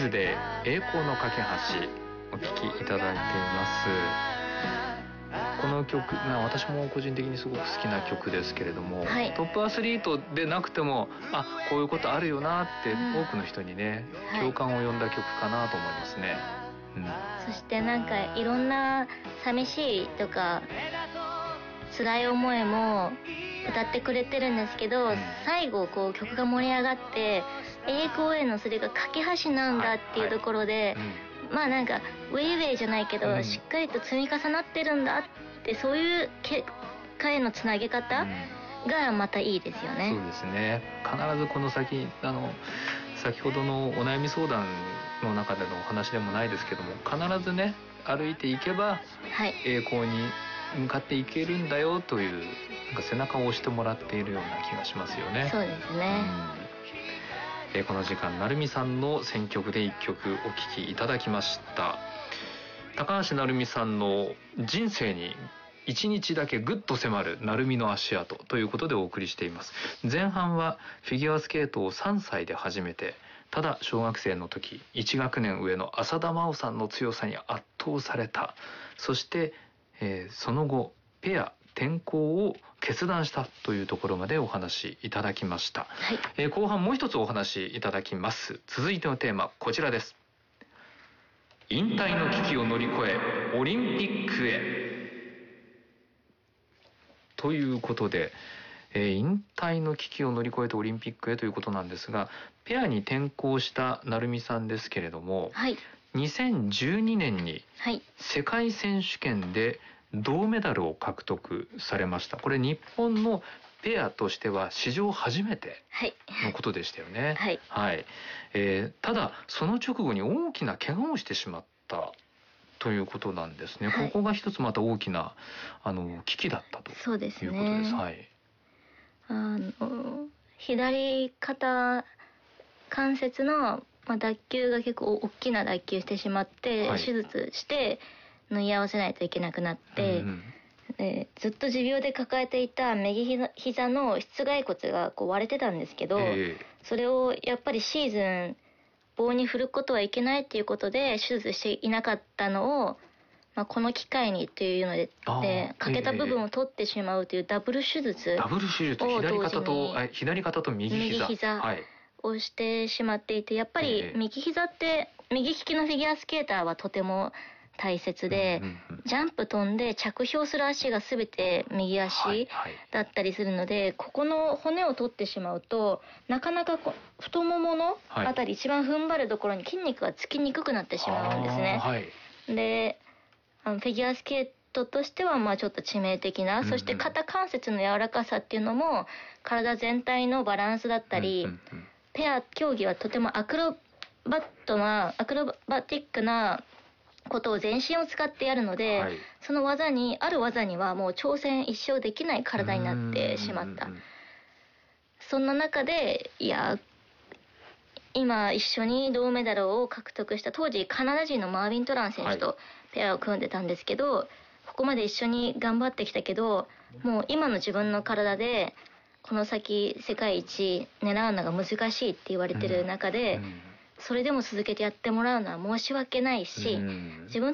ズで栄光の架け橋お聴きいただいています。この曲、私も個人的にすごく好きな曲ですけれども、 はい、 トップアスリートでなくてもこういうことあるよなって多くの人にね、共感を呼んだ曲かなと思いますね。 そしてなんかいろんな寂しいとか辛い思いも歌ってくれてるんですけど、最後こう曲が盛り上がって栄光へのそれが架け橋なんだっていうところで、なんかウェイウェイじゃないけど、しっかりと積み重なってるんだってそういう結果へのつなげ方がまたいいですよね。 そうですね。必ずこの先先ほどのお悩み相談の中でのお話でもないですけども、必ずね歩いていけば栄光に向かっていけるんだよというなんか背中を押してもらっているような気がしますよね。 そうですね。 この時間成美さんの選曲で一曲お聴きいただきました。高橋成美さんの人生に一日だけぐっと迫る成美の足跡ということでお送りしています。前半はフィギュアスケートを3歳で始めて、ただ小学生の時1学年上の浅田真央さんの強さに圧倒された。そして、その後ペア転向を決断したというところまでお話いただきました。後半もう一つお話いただきます。続いてのテーマこちらです。引退の危機を乗り越えオリンピックへということで、引退の危機を乗り越えてオリンピックへということなんですが、ペアに転向した成美さんですけれども、2012年に世界選手権で銅メダルを獲得されました。これ日本のペアとしては史上初めてのことでしたよね。ただその直後に大きな怪我をしてしまったということなんですね。ここが一つまた大きな危機だったということです。 左肩関節の脱臼が結構大きな脱臼してしまって、手術して縫い合わせないといけなくなって、ずっと持病で抱えていた右膝の膝蓋骨が割れてたんですけど、それをやっぱりシーズン棒に振ることはいけないっていうことで手術していなかったのを、この機会にというので欠けた部分を取ってしまうというダブル手術を左肩と右膝をしてしまっていて、やっぱり右膝って右利きのフィギュアスケーターはとても大切で、ジャンプ飛んで着氷する足が全て右足だったりするので、ここの骨を取ってしまうとなかなか太もものあたり、一番踏ん張るところに筋肉がつきにくくなってしまうんですね。でフィギュアスケートとしてはちょっと致命的な、そして肩関節の柔らかさっていうのも体全体のバランスだったり、ペア競技はとてもアクロバティックなことを全身を使ってやるので、そのある技にはもう挑戦一生できない体になってしまった。そんな中で今一緒に銅メダルを獲得した当時カナダ人のマービン・トラン選手とペアを組んでたんですけど、ここまで一緒に頑張ってきたけど、もう今の自分の体でこの先世界一狙うのが難しいって言われてる中で、それでも続けてやってもらうのは申し訳ないし、自分